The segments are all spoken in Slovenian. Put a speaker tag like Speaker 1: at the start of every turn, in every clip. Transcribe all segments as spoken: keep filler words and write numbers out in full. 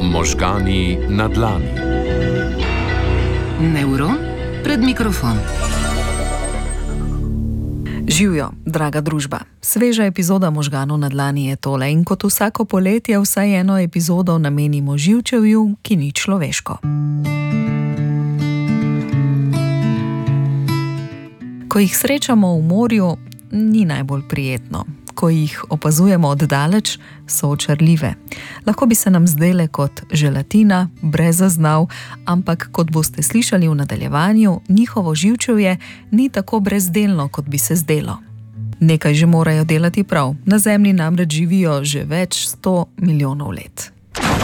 Speaker 1: Možgani na dlani.
Speaker 2: Nevron pred mikrofon.
Speaker 3: Živjo, draga družba. Sveža epizoda Možganov na dlani je tole in kot vsako poletje vsaj eno epizodo namenimo živčevju, ki ni človeško. Ko jih srečamo v morju, ni najbolj prijetno. Ko jih opazujemo oddaleč, so očarljive. Lahko bi se nam zdele kot želatina, brez zaznav, ampak kot boste slišali v nadaljevanju, njihovo živčevje ni tako brezdelno, kot bi se zdelo. Nekaj že morajo delati prav. Na Zemlji namreč živijo že več sto milijonov let.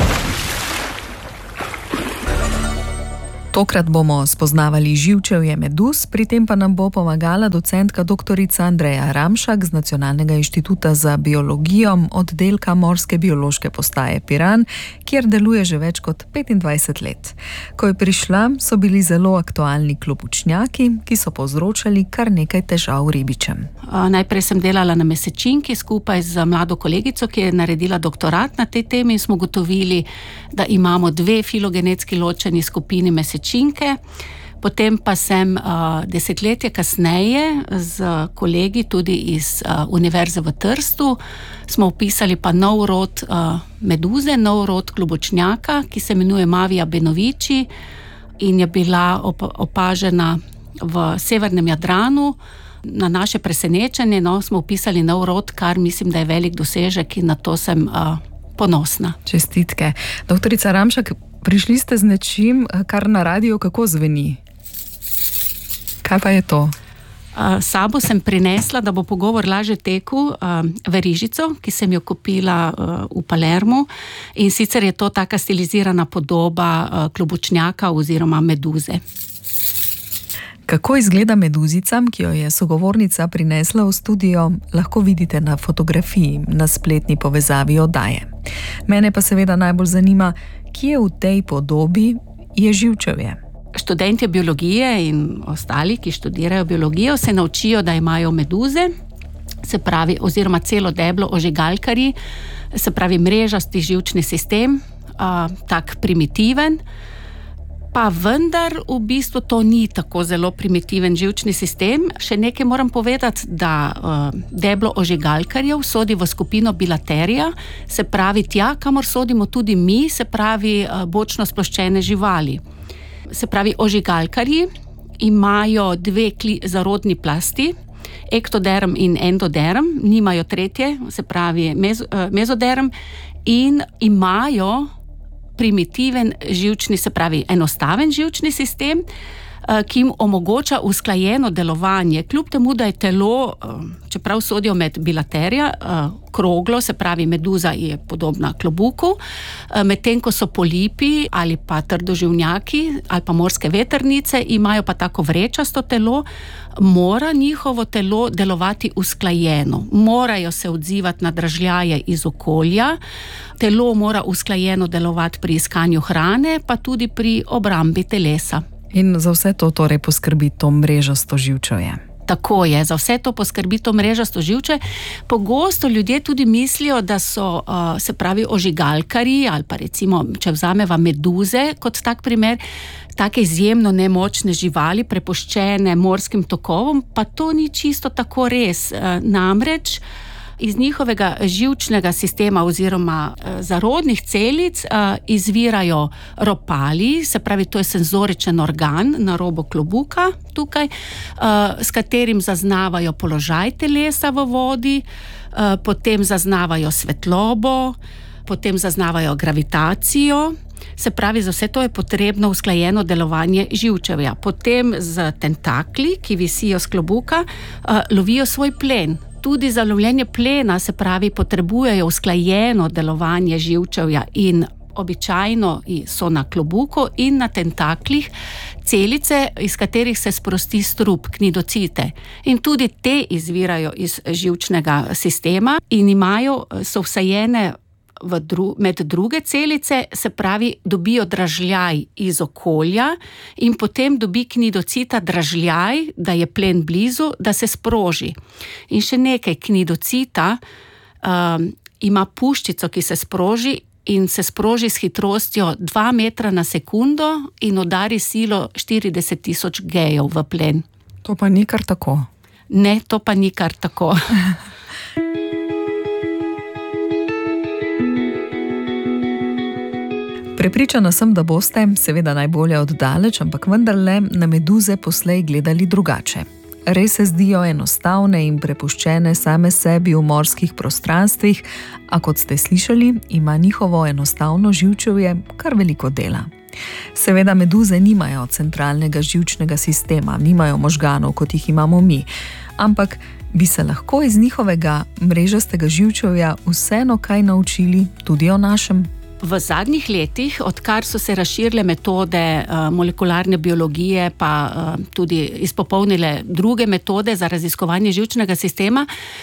Speaker 3: Tokrat bomo spoznavali živčevje meduz, pri tem pa nam bo pomagala docentka doktorica Andreja Ramšak z Nacionalnega inštituta za biologijo oddelka Morske biološke postaje Piran, kjer deluje že več kot petindvajset let. Ko je prišla, so bili zelo aktualni klobučnjaki, ki so povzročali kar nekaj težav ribičem.
Speaker 4: Najprej sem delala na mesečinki skupaj z mlado kolegico, ki je naredila doktorat na tej temi in smo ugotovili, da imamo dve filogenetski ločeni skupini mesečinke. Potem pa sem uh, desetletje kasneje z kolegi tudi iz uh, Univerze v Trstu smo upisali pa nov rod uh, meduze, nov rod klobučnjaka, ki se imenuje Mavia benovici in je bila op- opažena v severnem Jadranu. Na naše presenečenje no, smo upisali nov rod, kar mislim, da je velik dosežek in na to sem uh, ponosna.
Speaker 3: Čestitke. Doktorica Ramšak, prišli ste z nečim, kar na radiju kako zveni. Kaj pa je to?
Speaker 4: S sabo sem prinesla, da bo pogovor lažje tekel, verižico, ki sem jo kupila v Palermu in sicer je to taka stilizirana podoba klobučnjaka oziroma meduze.
Speaker 3: Kako izgleda meduzica, ki jo je sogovornica prinesla v studio, lahko vidite na fotografiji na spletni povezavi oddaje. Mene pa seveda najbolj zanima, kje v tej podobi je živčevje.
Speaker 4: Študentje biologije in ostali, ki študirajo biologijo, se naučijo, da imajo meduze, se pravi, oziroma celo deblo ožigalkarji, se pravi mrežasti živčni sistem, a, tak primitiven, pa vendar v bistvu to ni tako zelo primitiven živčni sistem. Še nekaj moram povedati, da uh, deblo ožigalkarjev sodi v skupino bilaterija, se pravi tja, kamor sodimo tudi mi, se pravi uh, bočno sploščene živali. Se pravi, ožigalkarji imajo dve kli- zarodni plasti, ektoderm in endoderm, nimajo tretje, se pravi mez- uh, mezoderm in imajo primitiven živčni, se pravi enostaven živčni sistem, ki jim omogoča usklajeno delovanje. Kljub temu, da je telo, čeprav sodijo med bilaterija, kroglo, se pravi meduza je podobna klobuku, medtem ko so polipi ali pa trdoživnjaki ali pa morske vetrnice, imajo pa tako vrečasto telo, mora njihovo telo delovati usklajeno. Morajo se odzivati na dražljaje iz okolja, telo mora usklajeno delovati pri iskanju hrane, pa tudi pri obrambi telesa.
Speaker 3: In za vse to torej poskrbi to mrežasto živčevje.
Speaker 4: Tako je, za vse to poskrbi to mrežasto živče. Pogosto ljudje tudi mislijo, da so, uh, se pravi, ožigalkarji ali pa recimo, če vzameva meduze kot tak primer, take izjemno nemočne živali, prepuščene morskim tokovom, pa to ni čisto tako res. Uh, namreč iz njihovega živčnega sistema oziroma zarodnih celic izvirajo ropali, se pravi, to je senzoričen organ na robu klobuka tukaj, s katerim zaznavajo položaj telesa v vodi, potem zaznavajo svetlobo, potem zaznavajo gravitacijo. Se pravi, za vse to je potrebno usklajeno delovanje živčevja. Potem z tentakli, ki visijo z klobuka, lovijo svoj plen. Tudi za lovljenje plena, se pravi, potrebujejo usklajeno delovanje živčevja in običajno so na klobuku in na tentaklih celice, iz katerih se sprosti strup, knidocite. In tudi te izvirajo iz živčnega sistema in imajo, so vsajene v dru, med druge celice, se pravi, dobijo dražljaj iz okolja in potem dobi knidocita dražljaj, da je plen blizu, da se sproži. In še nekaj, knidocita um, ima puščico, ki se sproži in se sproži s hitrostjo dva metra na sekundo in udari silo štirideset tisoč gejev v plen.
Speaker 3: To pa ni kar tako.
Speaker 4: Ne, to pa ni kar tako.
Speaker 3: Prepričana sem, da boste, seveda najbolje oddaleč, ampak vendarle na meduze poslej gledali drugače. Res se zdijo enostavne in prepuščene same sebi v morskih prostranstvih, a kot ste slišali, ima njihovo enostavno živčevje kar veliko dela. Seveda meduze nimajo centralnega živčnega sistema, nimajo možganov, kot jih imamo mi, ampak bi se lahko iz njihovega mrežastega živčevja vseeno kaj naučili tudi o našem.
Speaker 4: V zadnjih letih, odkar so se razširile metode uh, molekularne biologije, pa uh, tudi izpopolnile druge metode za raziskovanje živčnega sistema,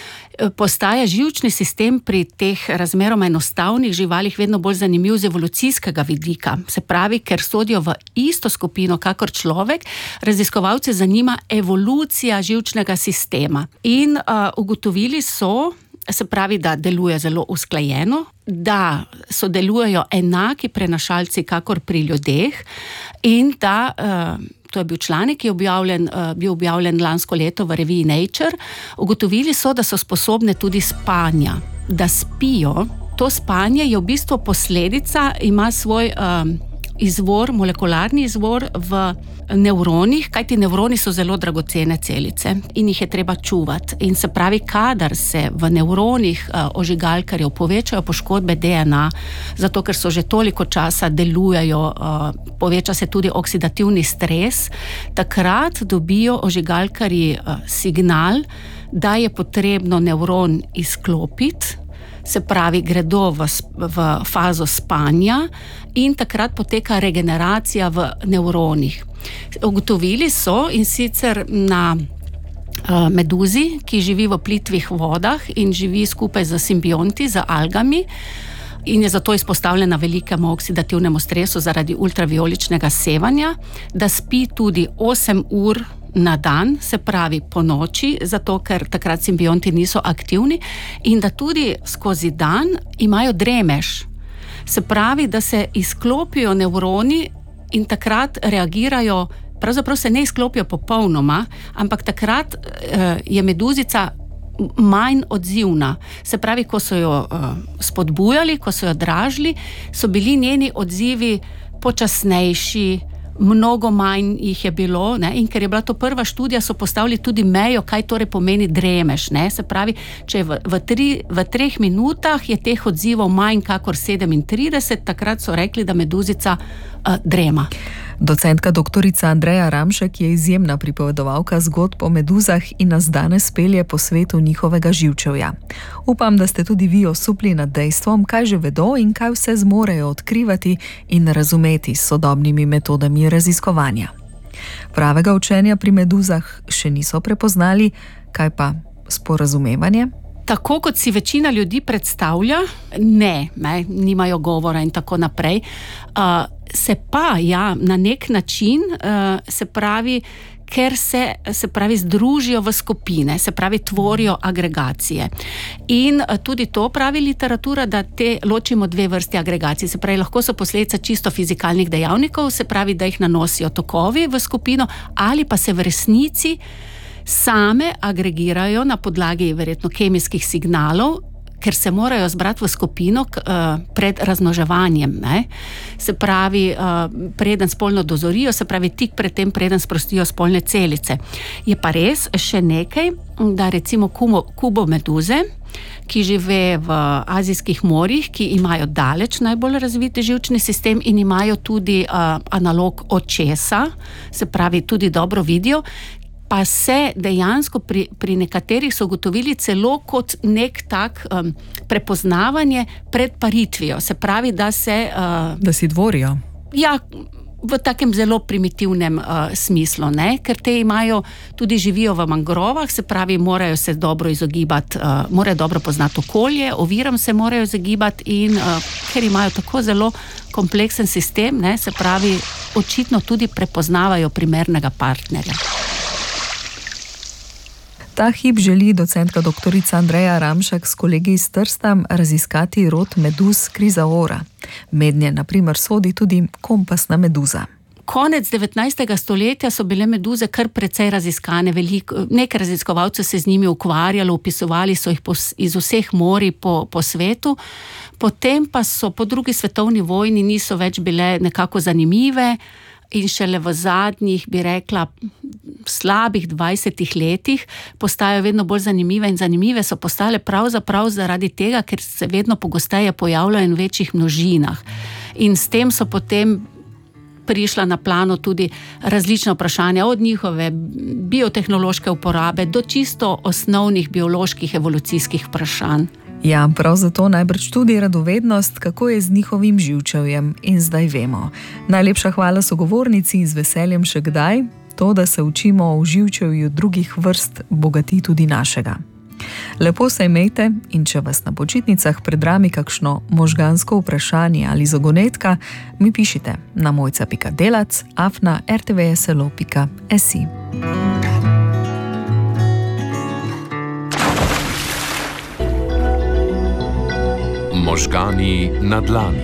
Speaker 4: postaja živčni sistem pri teh razmeroma enostavnih živalih vedno bolj zanimiv z evolucijskega vidika. Se pravi, ker sodijo v isto skupino kakor človek, raziskovalce zanima evolucija živčnega sistema. In uh, ugotovili so, se pravi, da deluje zelo usklajeno, da sodelujejo enaki prenašalci kakor pri ljudeh in da, to je bil članek, ki je objavljen, bil objavljen lansko leto v reviji Nature, ugotovili so, da so sposobne tudi spanja, da spijo. To spanje je v bistvu posledica, ima svoj izvor, molekularni izvor v nevronih, kajti nevroni so zelo dragocene celice in jih je treba čuvati. In se pravi, kadar se v nevronih ožigalkarjev povečajo poškodbe D N A, zato ker so že toliko časa delujejo, poveča se tudi oksidativni stres, takrat dobijo ožigalkarji signal, da je potrebno nevron izklopiti, se pravi, gredo v, v fazo spanja in takrat poteka regeneracija v nevronih. Ugotovili so, in sicer na uh, meduzi, ki živi v plitvih vodah in živi skupaj z simbionti, z algami, in je zato izpostavljena velikemu oksidativnemu stresu zaradi ultravioličnega sevanja, da spi tudi osem ur na dan, se pravi po noči, zato ker takrat simbionti niso aktivni, in da tudi skozi dan imajo dremež. Se pravi, da se izklopijo nevroni in takrat reagirajo, pravzaprav se ne izklopijo popolnoma, ampak takrat eh, je meduzica manj odzivna. Se pravi, ko so jo uh, spodbujali, ko so jo dražili, so bili njeni odzivi počasnejši, mnogo manj jih je bilo, ne? In ker je bila to prva študija, so postavili tudi mejo, kaj torej pomeni dremež, ne? Se pravi, če v, v, tri, v treh minutah je teh odzivov manj kakor sedemintrideset, takrat so rekli, da meduzica uh, drema.
Speaker 3: Docentka doktorica Andreja Ramšek je izjemna pripovedovalka zgodb o meduzah in nas danes pelje po svetu njihovega živčevja. Upam, da ste tudi vi osupli nad dejstvom, kaj že vedo in kaj vse zmorejo odkrivati in razumeti s sodobnimi metodami raziskovanja. Pravega učenja pri meduzah še niso prepoznali, kaj pa sporazumevanje?
Speaker 4: Tako kot si večina ljudi predstavlja, ne, ne nimajo govora in tako naprej. Uh, se pa, ja, na nek način, uh, se pravi, ker se, se pravi, združijo v skupine, se pravi, tvorijo agregacije. In uh, tudi to pravi literatura, da te ločimo dve vrsti agregacij. Se pravi, lahko so posledica čisto fizikalnih dejavnikov, se pravi, da jih nanosijo tokovi v skupino, ali pa se v resnici same agregirajo na podlagi verjetno kemijskih signalov, ker se morajo zbrati v skupino uh, pred razmnoževanjem. Ne? Se pravi, uh, preden spolno dozorijo, se pravi, tik pred tem, preden sprostijo spolne celice. Je pa res še nekaj, da recimo kubo, kubo meduze, ki žive v azijskih morjih, ki imajo daleč najbolj razviti živčni sistem in imajo tudi uh, analog očesa, se pravi, tudi dobro vidijo, pa se dejansko pri, pri nekaterih so ugotovili celo kot nek tak um, prepoznavanje pred paritvijo. Se pravi, da se... Uh,
Speaker 3: da si dvorijo.
Speaker 4: Ja, v takem zelo primitivnem uh, smislu, ne? Ker te imajo, tudi živijo v mangrovah, se pravi, morajo se dobro izogibati, uh, morajo dobro poznati okolje, oviram se morajo izogibati in uh, ker imajo tako zelo kompleksen sistem, ne? Se pravi, očitno tudi prepoznavajo primernega partnerja.
Speaker 3: Ta hip želi docentka doktorica Andreja Ramšek s kolegi iz Trsta raziskati rod meduz krizaora. Mednje na primer sodi tudi kompasna meduza.
Speaker 4: Konec devetnajstega stoletja so bile meduze kar precej raziskane, veliko, nekaj raziskovalcev se z njimi ukvarjalo, opisovali so jih po, iz vseh morij po, po svetu, potem pa so po drugi svetovni vojni niso več bile nekako zanimive in šele v zadnjih, bi rekla, slabih dvajsetih letih postajajo vedno bolj zanimive in zanimive so postale pravzaprav zaradi tega, ker se vedno pogosteje pojavljajo in v večjih množinah. In s tem so potem prišla na plano tudi različna vprašanja od njihove biotehnološke uporabe do čisto osnovnih bioloških evolucijskih vprašanj.
Speaker 3: Ja, prav zato najbrž tudi radovednost, kako je z njihovim živčevjem in zdaj vemo. Najlepša hvala sogovornici in z veseljem še kdaj, to, da se učimo o živčevju drugih vrst, bogati tudi našega. Lepo se imejte in če vas na počitnicah predrami kakšno možgansko vprašanje ali zagonetka, mi pišite na mojca pika delac afna er te ve es el o pika es i.
Speaker 1: Možgani na dlani.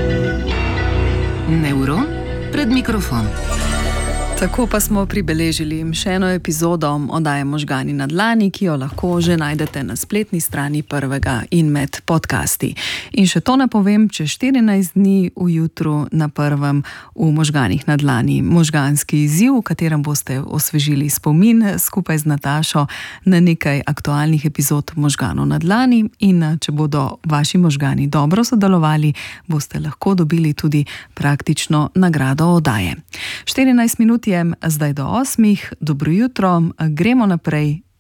Speaker 2: Nevron pred mikrofon.
Speaker 3: Tako pa smo pribeležili še eno epizodo oddaje Možgani na dlani, ki jo lahko že najdete na spletni strani Prvega in med podcasti. In še to ne povem, čez štirinajst dni ujutro na Prvem v Možganih na dlani možganski izziv, v katerem boste osvežili spomin skupaj z Natašo na nekaj aktualnih epizod Možganov na dlani in če bodo vaši možgani dobro sodelovali, boste lahko dobili tudi praktično nagrado oddaje. štirinajst minut je zdaj do osmih, dobro jutro, gremo naprej